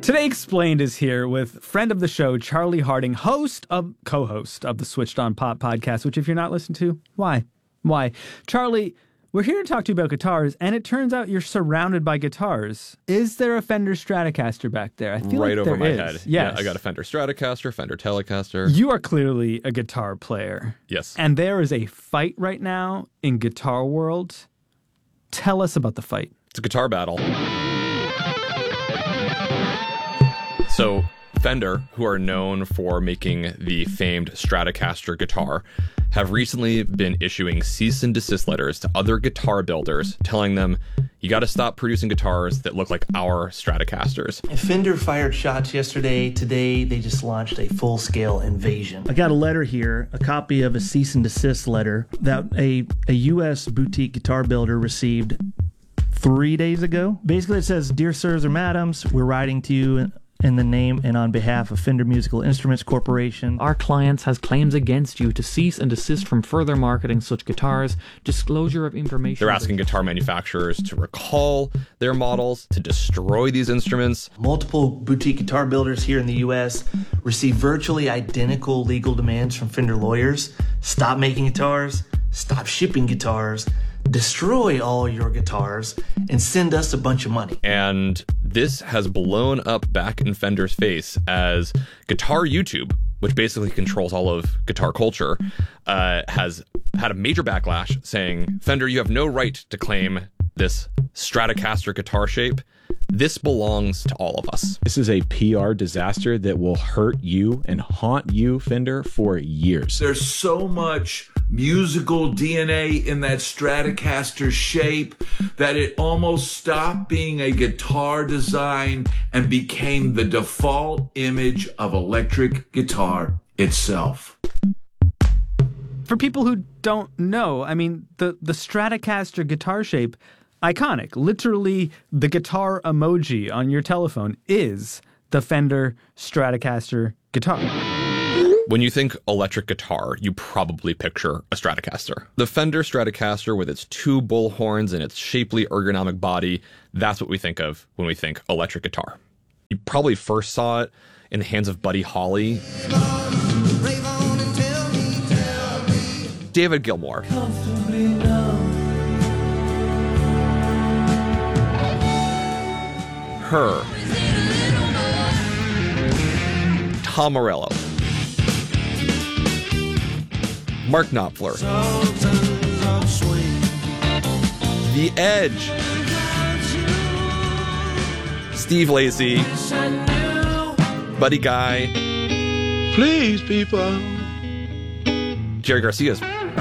Today Explained is here with friend of the show, Charlie Harding, co-host of the Switched On Pop podcast, which if you're not listening to, why? Charlie, we're here to talk to you about guitars, and it turns out you're surrounded by guitars. Is there a Fender Stratocaster back there? I feel right like over my there is. head. Yes. Yeah, I got a Fender Stratocaster, Fender Telecaster. You are clearly a guitar player. Yes. And there is a fight right now in guitar world. Tell us about the fight. It's a guitar battle. So Fender, who are known for making the famed Stratocaster guitar, have recently been issuing cease and desist letters to other guitar builders telling them, you got to stop producing guitars that look like our Stratocasters. Fender fired shots yesterday. Today, they just launched a full-scale invasion. I got a letter here, a copy of a cease and desist letter that a U.S. boutique guitar builder received 3 days ago. Basically, it says, "Dear sirs or madams, we're writing to you in the name and on behalf of Fender Musical Instruments Corporation. Our clients has claims against you to cease and desist from further marketing such guitars, disclosure of information." They're asking guitar manufacturers to recall their models, to destroy these instruments. Multiple boutique guitar builders here in the U.S. receive virtually identical legal demands from Fender lawyers. Stop making guitars, stop shipping guitars, destroy all your guitars, and send us a bunch of money. And this has blown up back in Fender's face as Guitar YouTube, which basically controls all of guitar culture, has had a major backlash saying, Fender, you have no right to claim this Stratocaster guitar shape. This belongs to all of us. This is a PR disaster that will hurt you and haunt you, Fender, for years. There's so much musical DNA in that Stratocaster shape that it almost stopped being a guitar design and became the default image of electric guitar itself. For people who don't know, I mean, the Stratocaster guitar shape, iconic. Literally, the guitar emoji on your telephone is the Fender Stratocaster guitar. When you think electric guitar, you probably picture a Stratocaster. The Fender Stratocaster with its two bullhorns and its shapely ergonomic body, that's what we think of when we think electric guitar. You probably first saw it in the hands of Buddy Holly. David Gilmour. Her. Tom Morello. Mark Knopfler. The Edge. Steve Lacy. Buddy Guy. Please, people. Jerry Garcia's.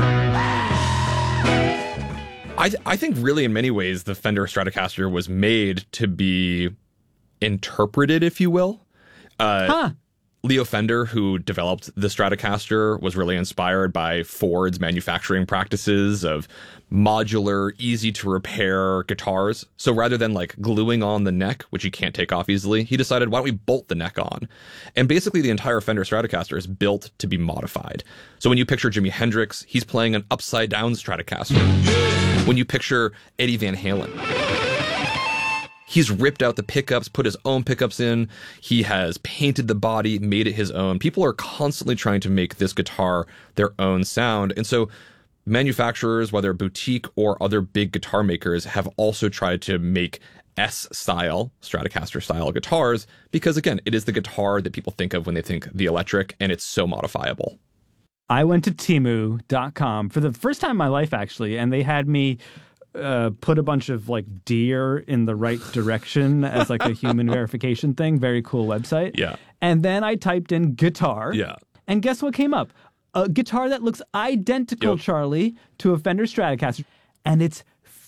I think really in many ways the Fender Stratocaster was made to be interpreted, if you will. Leo Fender, who developed the Stratocaster, was really inspired by Ford's manufacturing practices of modular, easy-to-repair guitars. So rather than like gluing on the neck, which you can't take off easily, he decided, why don't we bolt the neck on? And basically the entire Fender Stratocaster is built to be modified. So when you picture Jimi Hendrix, he's playing an upside-down Stratocaster. When you picture Eddie Van Halen, he's ripped out the pickups, put his own pickups in. He has painted the body, made it his own. People are constantly trying to make this guitar their own sound. And so manufacturers, whether boutique or other big guitar makers, have also tried to make S-style, Stratocaster-style guitars because, again, it is the guitar that people think of when they think the electric, and it's so modifiable. I went to Temu.com for the first time in my life, actually, and they had me put a bunch of like deer in the right direction as like a human verification thing. Very cool website. Yeah. And then I typed in guitar. Yeah. And guess what came up? A guitar that looks identical, Charlie, to a Fender Stratocaster. And it's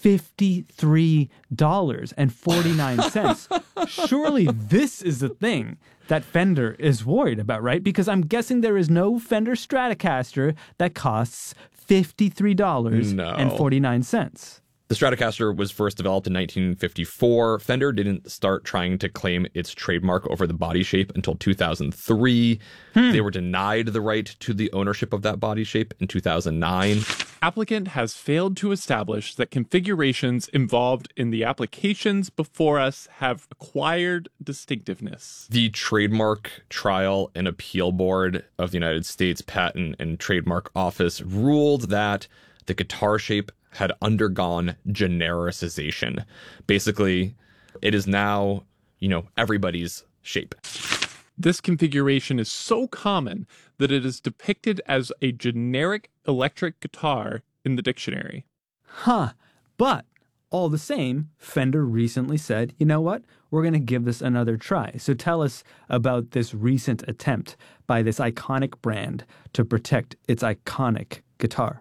$53.49. Surely this is the thing that Fender is worried about, right? Because I'm guessing there is no Fender Stratocaster that costs $53.49. The The Stratocaster was first developed in 1954. Fender didn't start trying to claim its trademark over the body shape until 2003. They were denied the right to the ownership of that body shape in 2009. Applicant has failed to establish that configurations involved in the applications before us have acquired distinctiveness. The Trademark Trial and Appeal Board of the United States Patent and Trademark Office ruled that the guitar shape had undergone genericization. Basically, it is now, everybody's shape. This configuration is so common that it is depicted as a generic electric guitar in the dictionary. But all the same, Fender recently said, you know what? We're going to give this another try. So tell us about this recent attempt by this iconic brand to protect its iconic guitar.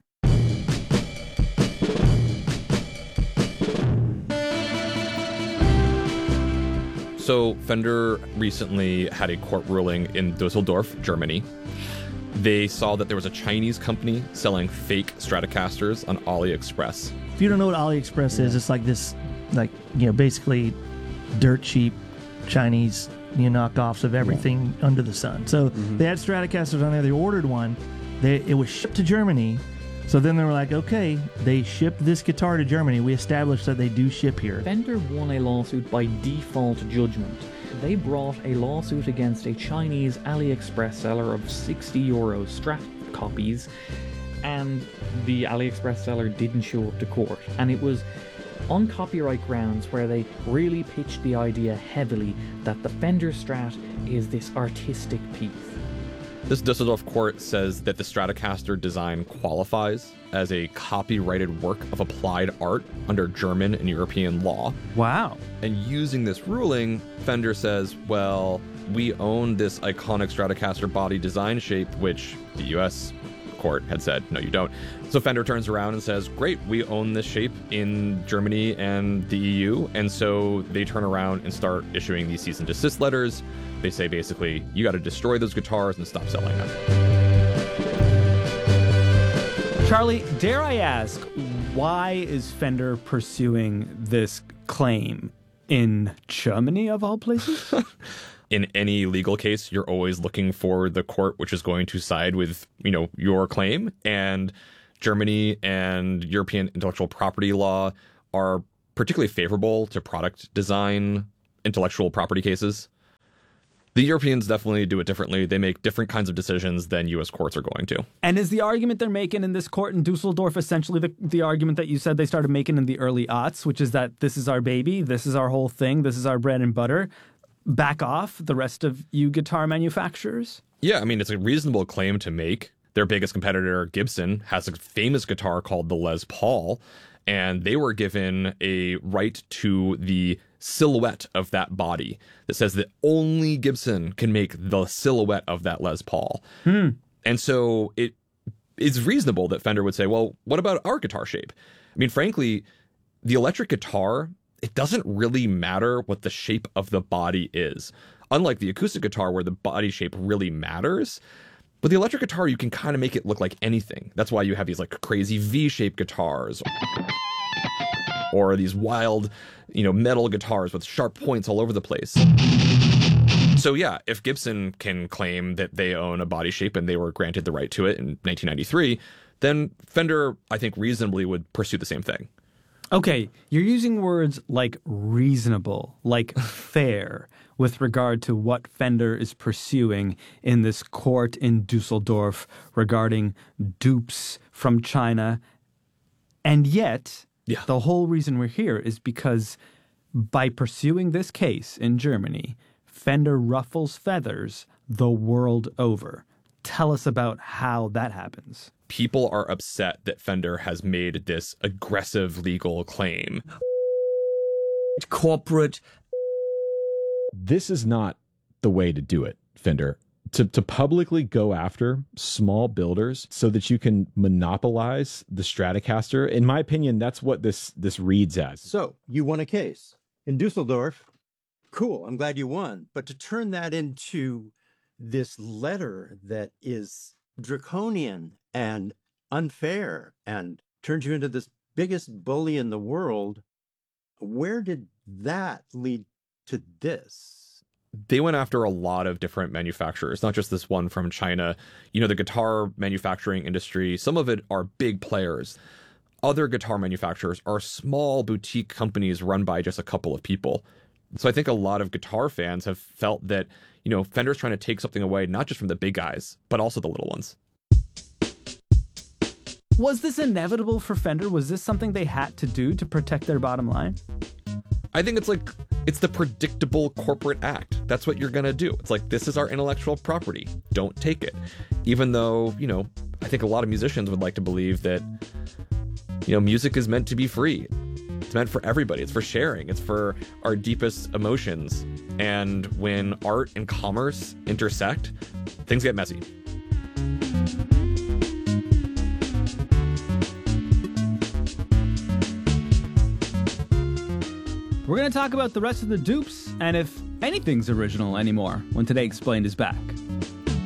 So Fender recently had a court ruling in Dusseldorf, Germany. They saw that there was a Chinese company selling fake Stratocasters on AliExpress. If you don't know what AliExpress is, it's like this, basically dirt cheap Chinese knockoffs of everything under the sun. So they had Stratocasters on there. They ordered one. It was shipped to Germany. So then they were like, okay, they shipped this guitar to Germany. We established that they do ship here. Fender won a lawsuit by default judgment. They brought a lawsuit against a Chinese AliExpress seller of €60 Strat copies, and the AliExpress seller didn't show up to court. And it was on copyright grounds where they really pitched the idea heavily that the Fender Strat is this artistic piece. This Dusseldorf court says that the Stratocaster design qualifies as a copyrighted work of applied art under German and European law. Wow. And using this ruling, Fender says, well, we own this iconic Stratocaster body design shape, which the US court had said, no, you don't. So Fender turns around and says, great, we own this shape in Germany and the EU. And so they turn around and start issuing these cease and desist letters. They say, basically, you got to destroy those guitars and stop selling them. Charlie, dare I ask, why is Fender pursuing this claim in Germany, of all places? In any legal case, you're always looking for the court which is going to side with, your claim. And Germany and European intellectual property law are particularly favorable to product design intellectual property cases. The Europeans definitely do it differently. They make different kinds of decisions than U.S. courts are going to. And is the argument they're making in this court in Dusseldorf essentially the argument that you said they started making in the early aughts, which is that this is our baby, this is our whole thing, this is our bread and butter? Back off, the rest of you guitar manufacturers? Yeah, I mean, it's a reasonable claim to make. Their biggest competitor, Gibson, has a famous guitar called the Les Paul, and they were given a right to the silhouette of that body that says that only Gibson can make the silhouette of that Les Paul. And so it is reasonable that Fender would say, well, what about our guitar shape? I mean, frankly, the electric guitar, it doesn't really matter what the shape of the body is. Unlike the acoustic guitar where the body shape really matters. But the electric guitar, you can kind of make it look like anything. That's why you have these like crazy V-shaped guitars or these wild, metal guitars with sharp points all over the place. So yeah, if Gibson can claim that they own a body shape and they were granted the right to it in 1993, then Fender, I think, reasonably would pursue the same thing. Okay, you're using words like reasonable, like fair, with regard to what Fender is pursuing in this court in Dusseldorf regarding dupes from China. And yet, the whole reason we're here is because by pursuing this case in Germany, Fender ruffles feathers the world over. Tell us about how that happens. People are upset that Fender has made this aggressive legal claim. Corporate. This is not the way to do it, Fender. To publicly go after small builders so that you can monopolize the Stratocaster, in my opinion, that's what this reads as. So, you won a case in Dusseldorf. Cool, I'm glad you won. But to turn that into this letter that is draconian and unfair and turns you into this biggest bully in the world. Where did that lead to this? They went after a lot of different manufacturers, not just this one from China. You know, the guitar manufacturing industry, some of it are big players. Other guitar manufacturers are small boutique companies run by just a couple of people. So I think a lot of guitar fans have felt that, you know, Fender's trying to take something away, not just from the big guys, but also the little ones. Was this inevitable for Fender? Was this something they had to do to protect their bottom line? I think it's the predictable corporate act. That's what you're going to do. It's like, this is our intellectual property. Don't take it. Even though, you know, I think a lot of musicians would like to believe that, you know, music is meant to be free. It's meant for everybody. It's for sharing. It's for our deepest emotions. And when art and commerce intersect, things get messy. We're going to talk about the rest of the dupes and if anything's original anymore when Today Explained is back.